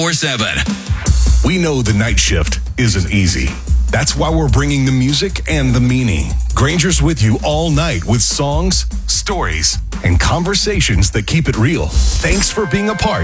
7. We know the night shift isn't easy. That's why we're bringing the music and the meaning. Granger's with you all night with songs, stories, and conversations that keep it real. Thanks for being a part